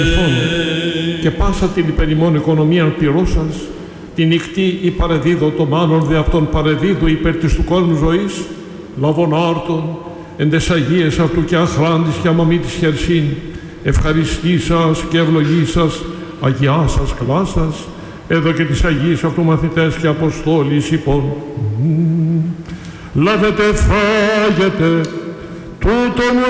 Και πάσα την υπερημών οικονομίαν πυρώσας, την νυχτή ή παρεδίδω το μάλλον δε αυτόν παρεδίδω υπέρ της του κόσμου ζωής, λαβών άρτων, εν τες Αγίες αυτού και αχράντης και αμαμή της χερσήν, ευχαριστήσας και ευλογήσας, αγιάσας κλάσας, εδώ και τις Αγίες αυτού μαθητές και Αποστόλης υπόν. Λάβετε, φάγετε, τούτο μου